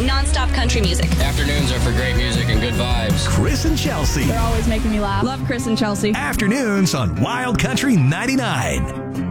nonstop country music. Afternoons are for great music and good vibes. Chris and Chelsea. They're always making me laugh. Love Chris and Chelsea. Afternoons on Wild Country 99.